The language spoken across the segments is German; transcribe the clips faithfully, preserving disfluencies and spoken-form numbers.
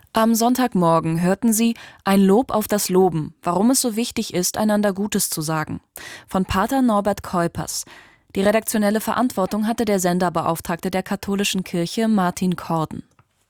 Am Sonntagmorgen hörten Sie ein Lob auf das Loben, warum es so wichtig ist, einander Gutes zu sagen, von Pater Norbert Keupers. Die redaktionelle Verantwortung hatte der Senderbeauftragte der katholischen Kirche Martin Korden.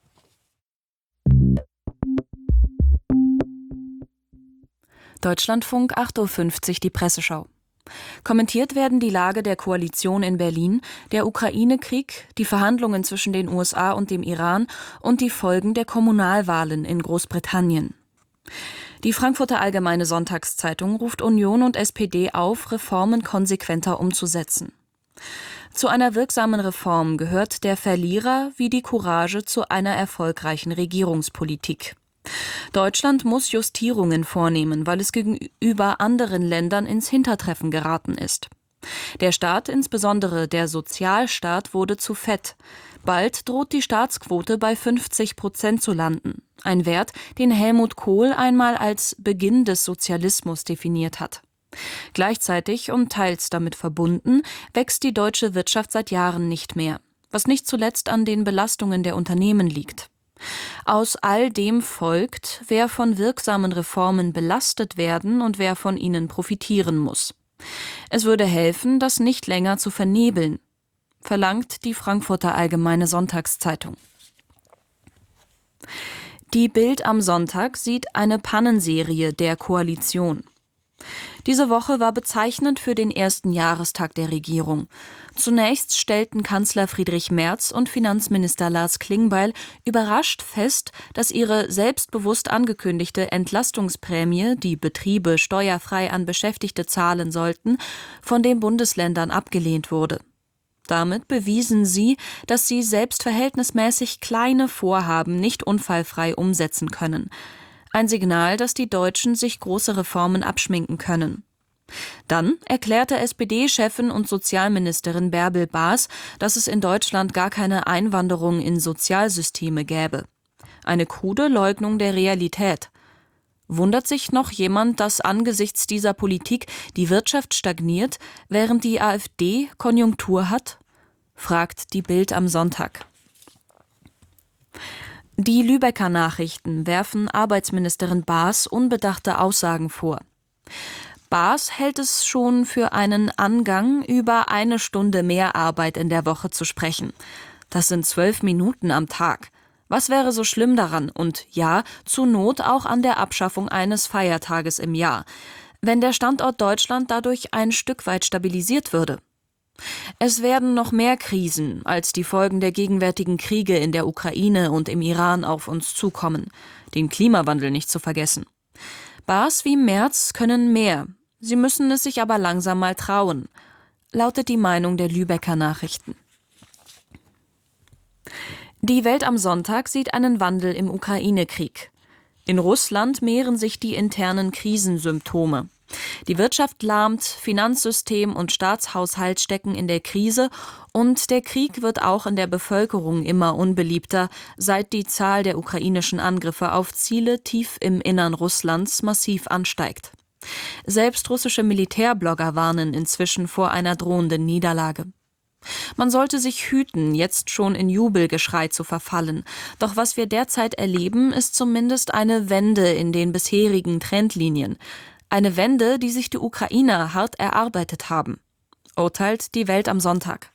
Deutschlandfunk acht Uhr fünfzig, die Presseschau. Kommentiert werden die Lage der Koalition in Berlin, der Ukraine-Krieg, die Verhandlungen zwischen den U S A und dem Iran und die Folgen der Kommunalwahlen in Großbritannien. Die Frankfurter Allgemeine Sonntagszeitung ruft Union und S P D auf, Reformen konsequenter umzusetzen. Zu einer wirksamen Reform gehört der Verlierer wie die Courage zu einer erfolgreichen Regierungspolitik. Deutschland muss Justierungen vornehmen, weil es gegenüber anderen Ländern ins Hintertreffen geraten ist. Der Staat, insbesondere der Sozialstaat, wurde zu fett. Bald droht die Staatsquote bei fünfzig Prozent zu landen. Ein Wert, den Helmut Kohl einmal als Beginn des Sozialismus definiert hat. Gleichzeitig und teils damit verbunden, wächst die deutsche Wirtschaft seit Jahren nicht mehr, was nicht zuletzt an den Belastungen der Unternehmen liegt. Aus all dem folgt, wer von wirksamen Reformen belastet werden und wer von ihnen profitieren muss. Es würde helfen, das nicht länger zu vernebeln, verlangt die Frankfurter Allgemeine Sonntagszeitung. Die Bild am Sonntag sieht eine Pannenserie der Koalition. Diese Woche war bezeichnend für den ersten Jahrestag der Regierung. Zunächst stellten Kanzler Friedrich Merz und Finanzminister Lars Klingbeil überrascht fest, dass ihre selbstbewusst angekündigte Entlastungsprämie, die Betriebe steuerfrei an Beschäftigte zahlen sollten, von den Bundesländern abgelehnt wurde. Damit bewiesen sie, dass sie selbstverhältnismäßig kleine Vorhaben nicht unfallfrei umsetzen können. Ein Signal, dass die Deutschen sich große Reformen abschminken können. Dann erklärte S P D-Chefin und Sozialministerin Bärbel Baas, dass es in Deutschland gar keine Einwanderung in Sozialsysteme gäbe. Eine krude Leugnung der Realität. Wundert sich noch jemand, dass angesichts dieser Politik die Wirtschaft stagniert, während die AfD Konjunktur hat? Fragt die Bild am Sonntag. Die Lübecker Nachrichten werfen Arbeitsministerin Baas unbedachte Aussagen vor. Baas hält es schon für einen Angang, über eine Stunde mehr Arbeit in der Woche zu sprechen. Das sind zwölf Minuten am Tag. Was wäre so schlimm daran? Und ja, zur Not auch an der Abschaffung eines Feiertages im Jahr, wenn der Standort Deutschland dadurch ein Stück weit stabilisiert würde. Es werden noch mehr Krisen als die Folgen der gegenwärtigen Kriege in der Ukraine und im Iran auf uns zukommen. Den Klimawandel nicht zu vergessen. Baas wie Merz können mehr. Sie müssen es sich aber langsam mal trauen, lautet die Meinung der Lübecker Nachrichten. Die Welt am Sonntag sieht einen Wandel im Ukraine-Krieg. In Russland mehren sich die internen Krisensymptome. Die Wirtschaft lahmt, Finanzsystem und Staatshaushalt stecken in der Krise und der Krieg wird auch in der Bevölkerung immer unbeliebter, seit die Zahl der ukrainischen Angriffe auf Ziele tief im Innern Russlands massiv ansteigt. Selbst russische Militärblogger warnen inzwischen vor einer drohenden Niederlage. Man sollte sich hüten, jetzt schon in Jubelgeschrei zu verfallen. Doch was wir derzeit erleben, ist zumindest eine Wende in den bisherigen Trendlinien. Eine Wende, die sich die Ukrainer hart erarbeitet haben, urteilt die Welt am Sonntag.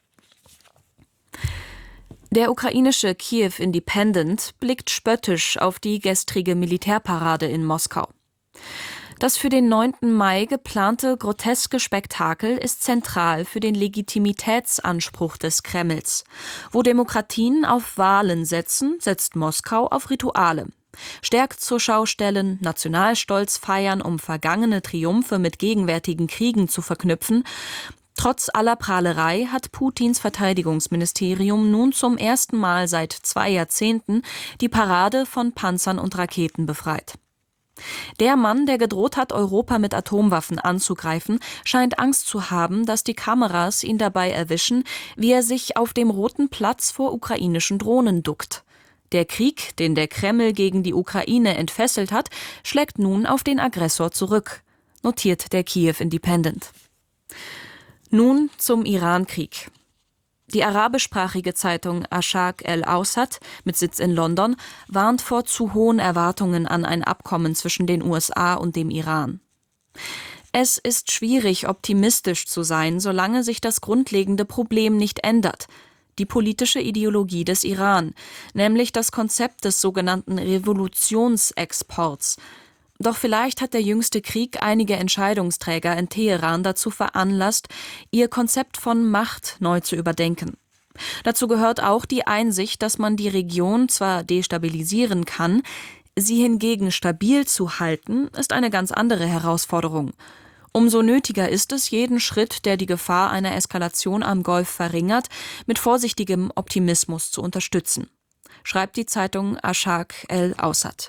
Der ukrainische Kiew Independent blickt spöttisch auf die gestrige Militärparade in Moskau. Das für den neunten Mai geplante groteske Spektakel ist zentral für den Legitimitätsanspruch des Kremls. Wo Demokratien auf Wahlen setzen, setzt Moskau auf Rituale. Stärkt zur Schau stellen, Nationalstolz feiern, um vergangene Triumphe mit gegenwärtigen Kriegen zu verknüpfen. Trotz aller Prahlerei hat Putins Verteidigungsministerium nun zum ersten Mal seit zwei Jahrzehnten die Parade von Panzern und Raketen befreit. Der Mann, der gedroht hat, Europa mit Atomwaffen anzugreifen, scheint Angst zu haben, dass die Kameras ihn dabei erwischen, wie er sich auf dem Roten Platz vor ukrainischen Drohnen duckt. Der Krieg, den der Kreml gegen die Ukraine entfesselt hat, schlägt nun auf den Aggressor zurück, notiert der Kiew Independent. Nun zum Irankrieg. Die arabischsprachige Zeitung Asharq el-Awsat mit Sitz in London warnt vor zu hohen Erwartungen an ein Abkommen zwischen den U S A und dem Iran. Es ist schwierig, optimistisch zu sein, solange sich das grundlegende Problem nicht ändert: die politische Ideologie des Iran, nämlich das Konzept des sogenannten Revolutionsexports. Doch vielleicht hat der jüngste Krieg einige Entscheidungsträger in Teheran dazu veranlasst, ihr Konzept von Macht neu zu überdenken. Dazu gehört auch die Einsicht, dass man die Region zwar destabilisieren kann, sie hingegen stabil zu halten, ist eine ganz andere Herausforderung. Umso nötiger ist es, jeden Schritt, der die Gefahr einer Eskalation am Golf verringert, mit vorsichtigem Optimismus zu unterstützen, schreibt die Zeitung Asharq el-Awsat.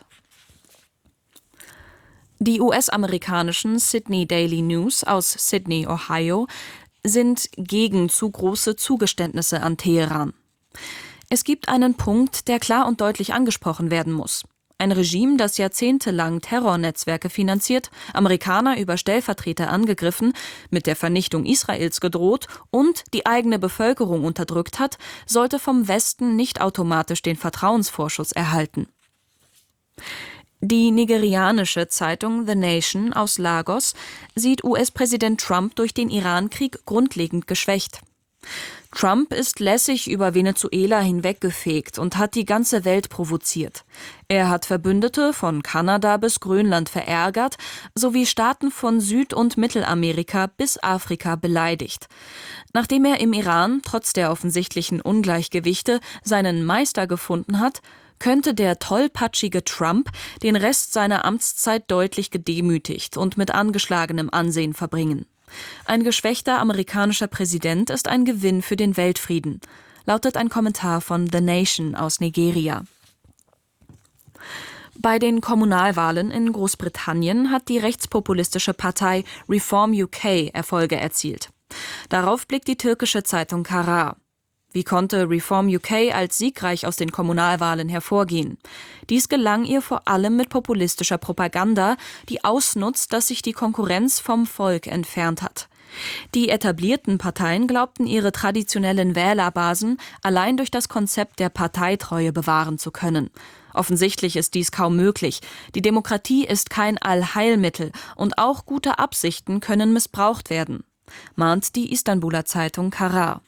Die U S-amerikanischen Sydney Daily News aus Sydney, Ohio, sind gegen zu große Zugeständnisse an Teheran. Es gibt einen Punkt, der klar und deutlich angesprochen werden muss. Ein Regime, das jahrzehntelang Terrornetzwerke finanziert, Amerikaner über Stellvertreter angegriffen, mit der Vernichtung Israels gedroht und die eigene Bevölkerung unterdrückt hat, sollte vom Westen nicht automatisch den Vertrauensvorschuss erhalten. Die nigerianische Zeitung The Nation aus Lagos sieht U S-Präsident Trump durch den Iran-Krieg grundlegend geschwächt. Trump ist lässig über Venezuela hinweggefegt und hat die ganze Welt provoziert. Er hat Verbündete von Kanada bis Grönland verärgert, sowie Staaten von Süd- und Mittelamerika bis Afrika beleidigt. Nachdem er im Iran, trotz der offensichtlichen Ungleichgewichte, seinen Meister gefunden hat, könnte der tollpatschige Trump den Rest seiner Amtszeit deutlich gedemütigt und mit angeschlagenem Ansehen verbringen. Ein geschwächter amerikanischer Präsident ist ein Gewinn für den Weltfrieden, lautet ein Kommentar von The Nation aus Nigeria. Bei den Kommunalwahlen in Großbritannien hat die rechtspopulistische Partei Reform U K Erfolge erzielt. Darauf blickt die türkische Zeitung Karar. Wie konnte Reform U K als siegreich aus den Kommunalwahlen hervorgehen? Dies gelang ihr vor allem mit populistischer Propaganda, die ausnutzt, dass sich die Konkurrenz vom Volk entfernt hat. Die etablierten Parteien glaubten, ihre traditionellen Wählerbasen allein durch das Konzept der Parteitreue bewahren zu können. Offensichtlich ist dies kaum möglich. Die Demokratie ist kein Allheilmittel und auch gute Absichten können missbraucht werden, mahnt die Istanbuler Zeitung Karar.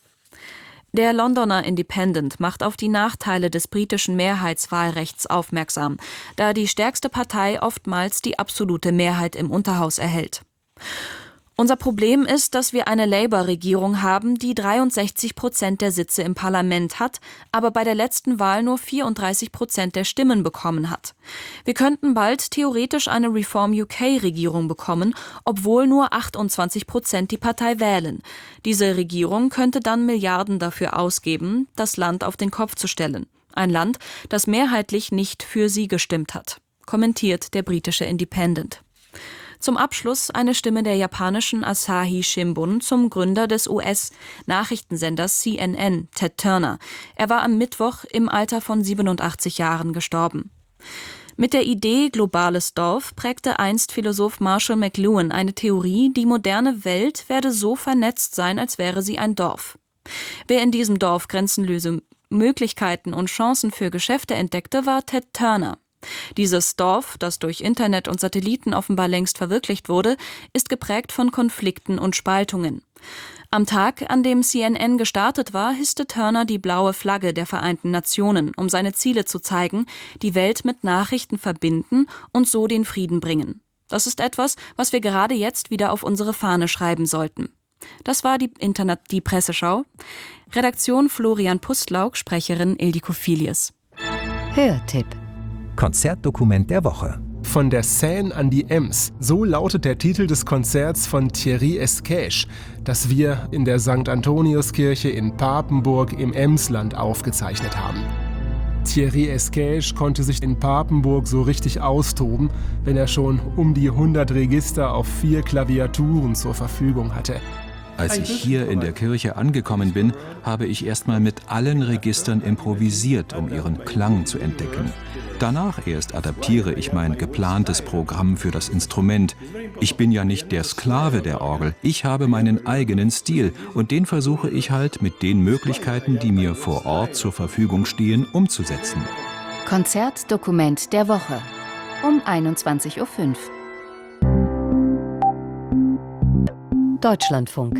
Der Londoner Independent macht auf die Nachteile des britischen Mehrheitswahlrechts aufmerksam, da die stärkste Partei oftmals die absolute Mehrheit im Unterhaus erhält. Unser Problem ist, dass wir eine Labour-Regierung haben, die dreiundsechzig Prozent der Sitze im Parlament hat, aber bei der letzten Wahl nur vierunddreißig Prozent der Stimmen bekommen hat. Wir könnten bald theoretisch eine Reform U K-Regierung bekommen, obwohl nur achtundzwanzig Prozent die Partei wählen. Diese Regierung könnte dann Milliarden dafür ausgeben, das Land auf den Kopf zu stellen. Ein Land, das mehrheitlich nicht für sie gestimmt hat, kommentiert der britische Independent. Zum Abschluss eine Stimme der japanischen Asahi Shimbun zum Gründer des U S-Nachrichtensenders C N N, Ted Turner. Er war am Mittwoch im Alter von siebenundachtzig Jahren gestorben. Mit der Idee globales Dorf prägte einst Philosoph Marshall McLuhan eine Theorie, die moderne Welt werde so vernetzt sein, als wäre sie ein Dorf. Wer in diesem Dorf grenzenlose Möglichkeiten und Chancen für Geschäfte entdeckte, war Ted Turner. Dieses Dorf, das durch Internet und Satelliten offenbar längst verwirklicht wurde, ist geprägt von Konflikten und Spaltungen. Am Tag, an dem C N N gestartet war, hisste Turner die blaue Flagge der Vereinten Nationen, um seine Ziele zu zeigen, die Welt mit Nachrichten verbinden und so den Frieden bringen. Das ist etwas, was wir gerade jetzt wieder auf unsere Fahne schreiben sollten. Das war die Internet, die Presseschau. Redaktion Florian Pustlauk, Sprecherin Ildiko Filius. Hörtipp. Konzertdokument der Woche. Von der Seine an die Ems, so lautet der Titel des Konzerts von Thierry Esquèche, das wir in der Sankt Antoniuskirche in Papenburg im Emsland aufgezeichnet haben. Thierry Esquèche konnte sich in Papenburg so richtig austoben, wenn er schon um die hundert Register auf vier Klaviaturen zur Verfügung hatte. Als ich hier in der Kirche angekommen bin, habe ich erstmal mit allen Registern improvisiert, um ihren Klang zu entdecken. Danach erst adaptiere ich mein geplantes Programm für das Instrument. Ich bin ja nicht der Sklave der Orgel, ich habe meinen eigenen Stil und den versuche ich halt mit den Möglichkeiten, die mir vor Ort zur Verfügung stehen, umzusetzen. Konzertdokument der Woche um einundzwanzig Uhr fünf. Deutschlandfunk.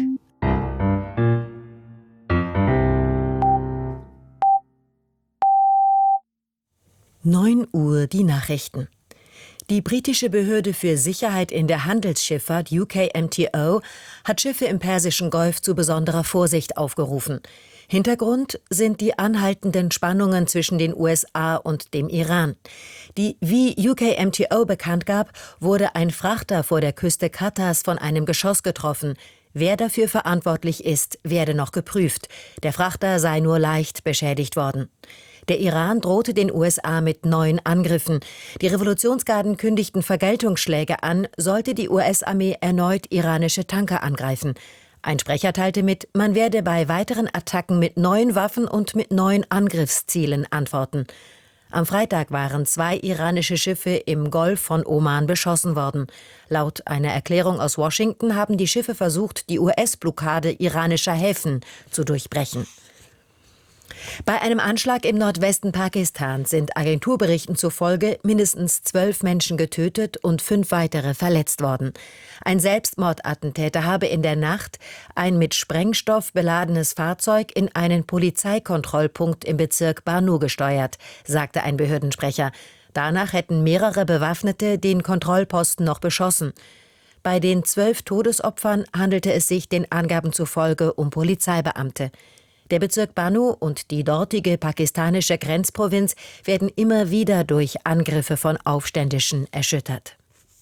neun Uhr die Nachrichten. Die britische Behörde für Sicherheit in der Handelsschifffahrt U K M T O hat Schiffe im Persischen Golf zu besonderer Vorsicht aufgerufen. Hintergrund sind die anhaltenden Spannungen zwischen den U S A und dem Iran. Die, wie U K M T O bekannt gab, wurde ein Frachter vor der Küste Katars von einem Geschoss getroffen. Wer dafür verantwortlich ist, werde noch geprüft. Der Frachter sei nur leicht beschädigt worden. Der Iran drohte den U S A mit neuen Angriffen. Die Revolutionsgarden kündigten Vergeltungsschläge an, sollte die U S-Armee erneut iranische Tanker angreifen. Ein Sprecher teilte mit, man werde bei weiteren Attacken mit neuen Waffen und mit neuen Angriffszielen antworten. Am Freitag waren zwei iranische Schiffe im Golf von Oman beschossen worden. Laut einer Erklärung aus Washington haben die Schiffe versucht, die U S-Blockade iranischer Häfen zu durchbrechen. Bei einem Anschlag im Nordwesten Pakistans sind Agenturberichten zufolge mindestens zwölf Menschen getötet und fünf weitere verletzt worden. Ein Selbstmordattentäter habe in der Nacht ein mit Sprengstoff beladenes Fahrzeug in einen Polizeikontrollpunkt im Bezirk Bannu gesteuert, sagte ein Behördensprecher. Danach hätten mehrere Bewaffnete den Kontrollposten noch beschossen. Bei den zwölf Todesopfern handelte es sich den Angaben zufolge um Polizeibeamte. Der Bezirk Bannu und die dortige pakistanische Grenzprovinz werden immer wieder durch Angriffe von Aufständischen erschüttert.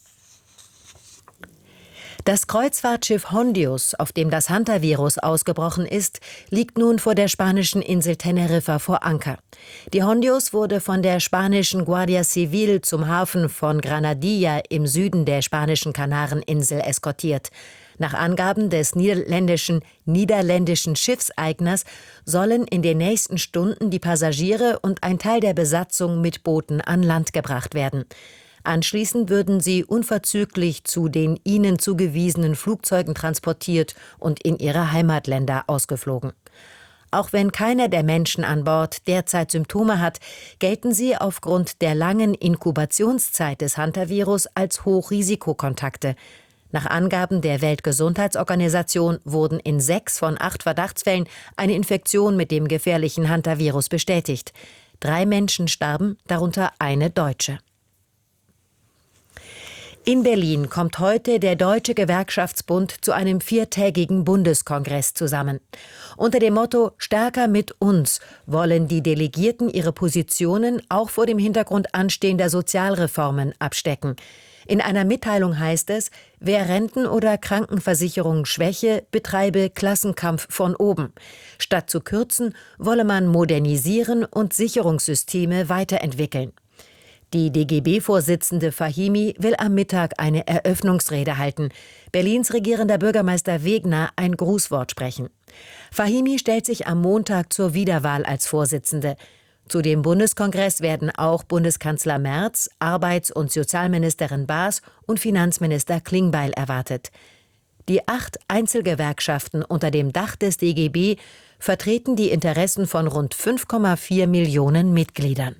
Das Kreuzfahrtschiff Hondius, auf dem das Hantavirus ausgebrochen ist, liegt nun vor der spanischen Insel Teneriffa vor Anker. Die Hondius wurde von der spanischen Guardia Civil zum Hafen von Granadilla im Süden der spanischen Kanareninsel eskortiert. Nach Angaben des niederländischen, niederländischen Schiffseigners sollen in den nächsten Stunden die Passagiere und ein Teil der Besatzung mit Booten an Land gebracht werden. Anschließend würden sie unverzüglich zu den ihnen zugewiesenen Flugzeugen transportiert und in ihre Heimatländer ausgeflogen. Auch wenn keiner der Menschen an Bord derzeit Symptome hat, gelten sie aufgrund der langen Inkubationszeit des Hantavirus als Hochrisikokontakte. Nach Angaben der Weltgesundheitsorganisation wurden in sechs von acht Verdachtsfällen eine Infektion mit dem gefährlichen Hantavirus bestätigt. Drei Menschen starben, darunter eine Deutsche. In Berlin kommt heute der Deutsche Gewerkschaftsbund zu einem viertägigen Bundeskongress zusammen. Unter dem Motto »Stärker mit uns« wollen die Delegierten ihre Positionen auch vor dem Hintergrund anstehender Sozialreformen abstecken. In einer Mitteilung heißt es, wer Renten- oder Krankenversicherung schwäche, betreibe Klassenkampf von oben. Statt zu kürzen, wolle man modernisieren und Sicherungssysteme weiterentwickeln. Die D G B-Vorsitzende Fahimi will am Mittag eine Eröffnungsrede halten. Berlins regierender Bürgermeister Wegner ein Grußwort sprechen. Fahimi stellt sich am Montag zur Wiederwahl als Vorsitzende. Zu dem Bundeskongress werden auch Bundeskanzler Merz, Arbeits- und Sozialministerin Baas und Finanzminister Klingbeil erwartet. Die acht Einzelgewerkschaften unter dem Dach des D G B vertreten die Interessen von rund fünf Komma vier Millionen Mitgliedern.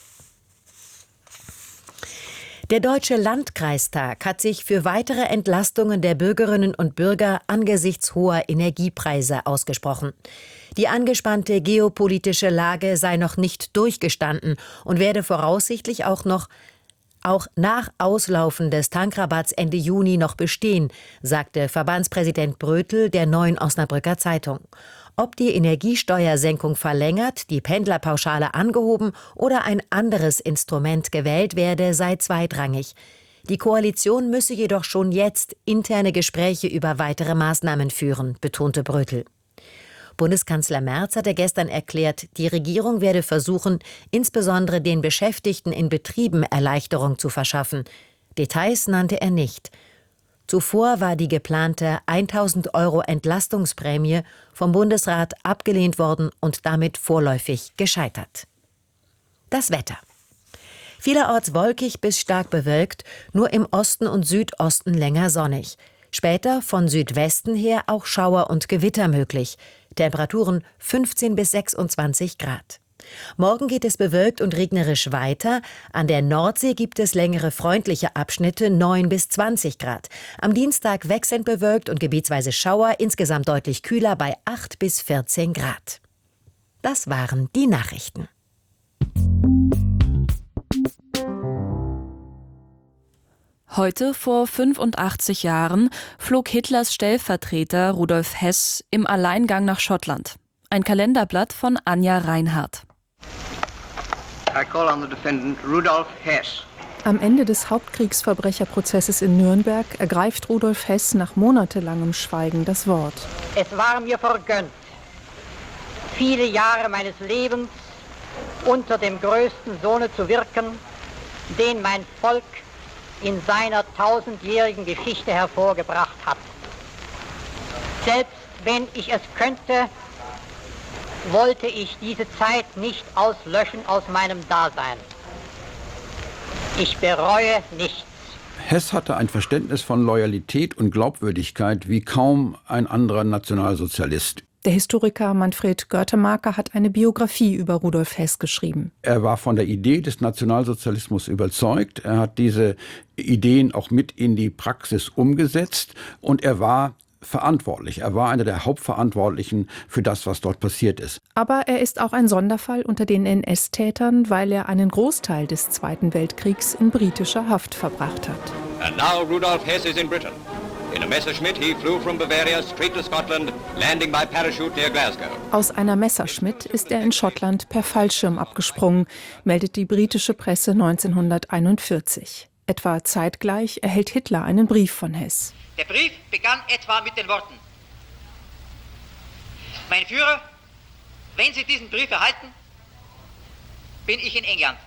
Der Deutsche Landkreistag hat sich für weitere Entlastungen der Bürgerinnen und Bürger angesichts hoher Energiepreise ausgesprochen. Die angespannte geopolitische Lage sei noch nicht durchgestanden und werde voraussichtlich auch noch auch nach Auslaufen des Tankrabatts Ende Juni noch bestehen, sagte Verbandspräsident Brötel der Neuen Osnabrücker Zeitung. Ob die Energiesteuersenkung verlängert, die Pendlerpauschale angehoben oder ein anderes Instrument gewählt werde, sei zweitrangig. Die Koalition müsse jedoch schon jetzt interne Gespräche über weitere Maßnahmen führen, betonte Brötel. Bundeskanzler Merz hatte gestern erklärt, die Regierung werde versuchen, insbesondere den Beschäftigten in Betrieben Erleichterung zu verschaffen. Details nannte er nicht. Zuvor war die geplante tausend Euro Entlastungsprämie vom Bundesrat abgelehnt worden und damit vorläufig gescheitert. Das Wetter. Vielerorts wolkig bis stark bewölkt, nur im Osten und Südosten länger sonnig. Später von Südwesten her auch Schauer und Gewitter möglich. Temperaturen fünfzehn bis sechsundzwanzig Grad. Morgen geht es bewölkt und regnerisch weiter. An der Nordsee gibt es längere freundliche Abschnitte, neun bis zwanzig Grad. Am Dienstag wechselnd bewölkt und gebietsweise Schauer, insgesamt deutlich kühler bei acht bis vierzehn Grad. Das waren die Nachrichten. Heute vor fünfundachtzig Jahren flog Hitlers Stellvertreter Rudolf Hess im Alleingang nach Schottland. Ein Kalenderblatt von Anja Reinhardt. I call on the defendant Rudolf Hess. Am Ende des Hauptkriegsverbrecherprozesses in Nürnberg ergreift Rudolf Hess nach monatelangem Schweigen das Wort. Es war mir vergönnt, viele Jahre meines Lebens unter dem größten Sohne zu wirken, den mein Volk in seiner tausendjährigen Geschichte hervorgebracht hat. Selbst wenn ich es könnte, wollte ich diese Zeit nicht auslöschen aus meinem Dasein. Ich bereue nichts. Hess hatte ein Verständnis von Loyalität und Glaubwürdigkeit wie kaum ein anderer Nationalsozialist. Der Historiker Manfred Görtemaker hat eine Biografie über Rudolf Hess geschrieben. Er war von der Idee des Nationalsozialismus überzeugt. Er hat diese Ideen auch mit in die Praxis umgesetzt und er war verantwortlich. Er war einer der Hauptverantwortlichen für das, was dort passiert ist. Aber er ist auch ein Sonderfall unter den N S-Tätern, weil er einen Großteil des Zweiten Weltkriegs in britischer Haft verbracht hat. And now Rudolf Hess is in Britain. In a Messerschmitt he flew from Bavaria straight to Scotland, landing by parachute near Glasgow. Aus einer Messerschmitt ist er in Schottland per Fallschirm abgesprungen, meldet die britische Presse neunzehnhunderteinundvierzig. Etwa zeitgleich erhält Hitler einen Brief von Hess. Der Brief begann etwa mit den Worten: Mein Führer, wenn Sie diesen Brief erhalten, bin ich in England.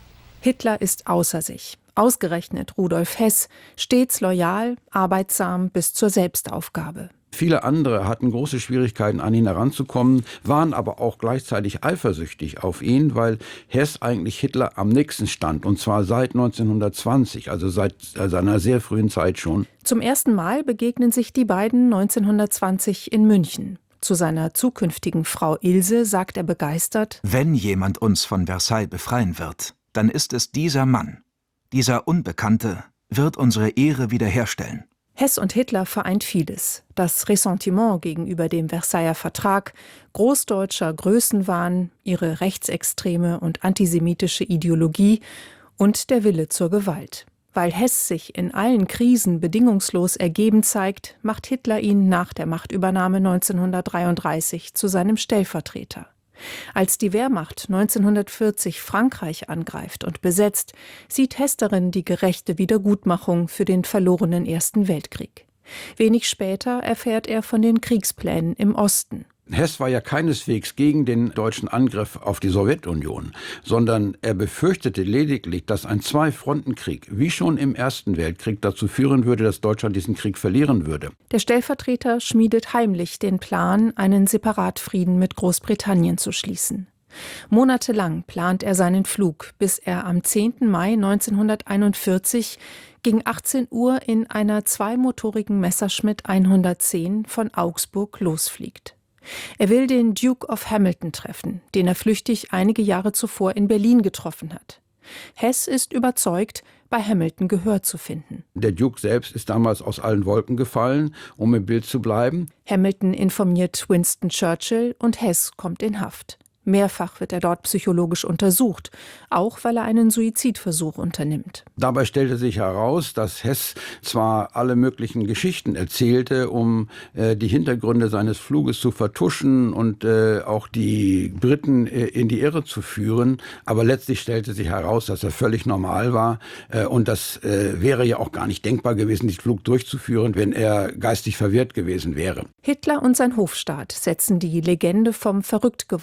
Hitler ist außer sich. Ausgerechnet Rudolf Hess, stets loyal, arbeitsam bis zur Selbstaufgabe. Viele andere hatten große Schwierigkeiten, an ihn heranzukommen, waren aber auch gleichzeitig eifersüchtig auf ihn, weil Hess eigentlich Hitler am nächsten stand, und zwar seit neunzehnhundertzwanzig, also seit seiner sehr frühen Zeit schon. Zum ersten Mal begegnen sich die beiden neunzehnhundertzwanzig in München. Zu seiner zukünftigen Frau Ilse sagt er begeistert: Wenn jemand uns von Versailles befreien wird, dann ist es dieser Mann. Dieser Unbekannte wird unsere Ehre wiederherstellen. Hess und Hitler vereint vieles. Das Ressentiment gegenüber dem Versailler Vertrag, großdeutscher Größenwahn, ihre rechtsextreme und antisemitische Ideologie und der Wille zur Gewalt. Weil Hess sich in allen Krisen bedingungslos ergeben zeigt, macht Hitler ihn nach der Machtübernahme neunzehnhundertdreiunddreißig zu seinem Stellvertreter. Als die Wehrmacht neunzehnhundertvierzig Frankreich angreift und besetzt, sieht Hess darin die gerechte Wiedergutmachung für den verlorenen Ersten Weltkrieg. Wenig später erfährt er von den Kriegsplänen im Osten. Hess war ja keineswegs gegen den deutschen Angriff auf die Sowjetunion, sondern er befürchtete lediglich, dass ein Zwei-Fronten-Krieg, wie schon im Ersten Weltkrieg, dazu führen würde, dass Deutschland diesen Krieg verlieren würde. Der Stellvertreter schmiedet heimlich den Plan, einen Separatfrieden mit Großbritannien zu schließen. Monatelang plant er seinen Flug, bis er am zehnten Mai neunzehnhunderteinundvierzig gegen achtzehn Uhr in einer zweimotorigen Messerschmitt hundertzehn von Augsburg losfliegt. Er will den Duke of Hamilton treffen, den er flüchtig einige Jahre zuvor in Berlin getroffen hat. Hess ist überzeugt, bei Hamilton Gehör zu finden. Der Duke selbst ist damals aus allen Wolken gefallen, um im Bild zu bleiben. Hamilton informiert Winston Churchill und Hess kommt in Haft. Mehrfach wird er dort psychologisch untersucht, auch weil er einen Suizidversuch unternimmt. Dabei stellte sich heraus, dass Hess zwar alle möglichen Geschichten erzählte, um äh, die Hintergründe seines Fluges zu vertuschen und äh, auch die Briten äh, in die Irre zu führen, aber letztlich stellte sich heraus, dass er völlig normal war äh, und das äh, wäre ja auch gar nicht denkbar gewesen, diesen Flug durchzuführen, wenn er geistig verwirrt gewesen wäre. Hitler und sein Hofstaat setzen die Legende vom verrückt gewordenen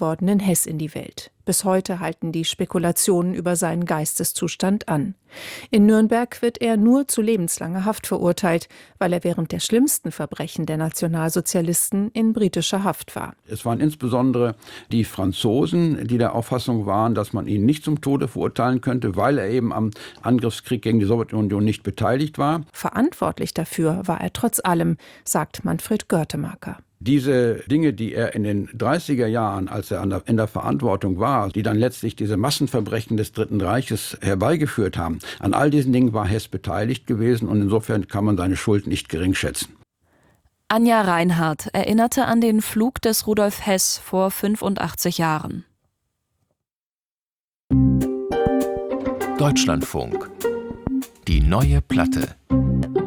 Hess in die Welt. Bis heute halten die Spekulationen über seinen Geisteszustand an. In Nürnberg wird er nur zu lebenslanger Haft verurteilt, weil er während der schlimmsten Verbrechen der Nationalsozialisten in britischer Haft war. Es waren insbesondere die Franzosen, die der Auffassung waren, dass man ihn nicht zum Tode verurteilen könnte, weil er eben am Angriffskrieg gegen die Sowjetunion nicht beteiligt war. Verantwortlich dafür war er trotz allem, sagt Manfred Görtemaker. Diese Dinge, die er in den dreißiger Jahren, als er an der, in der Verantwortung war, die dann letztlich diese Massenverbrechen des Dritten Reiches herbeigeführt haben, an all diesen Dingen war Hess beteiligt gewesen und insofern kann man seine Schuld nicht gering schätzen. Anja Reinhardt erinnerte an den Flug des Rudolf Hess vor fünfundachtzig Jahren. Deutschlandfunk. Die neue Platte.